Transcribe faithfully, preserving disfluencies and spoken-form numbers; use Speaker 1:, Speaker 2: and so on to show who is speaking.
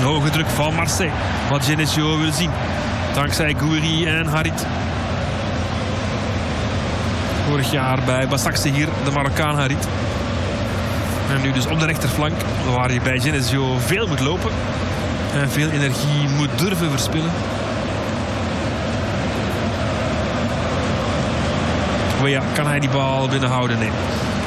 Speaker 1: hoge druk van Marseille. Wat Genesio wil zien. Dankzij Gouiri en Harit. Vorig jaar bij Basaksehir hier de Marokkaan Harit. En nu dus op de rechterflank. Waar je bij Genesio veel moet lopen. En veel energie moet durven verspillen. Wea, kan hij die bal binnenhouden? Nee.